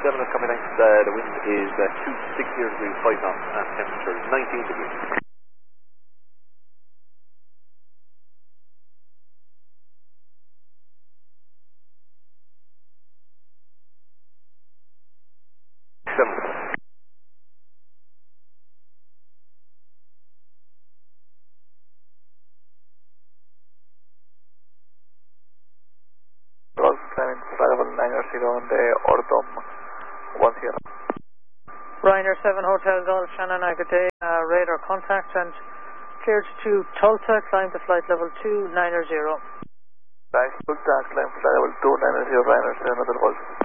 7 is coming in. The wind is 260 degrees, 5 knots, and temperature is 19 degrees. Golf climbing flight level 9-0 on the Ortom 1 Sierra. Ryanair 7 Hotel Golf, Shannon, good day. Radar contact and cleared to Tulsa, climb to flight level 290. Nice, good climb flight level 290, Ryanair 7 Hotel Golf.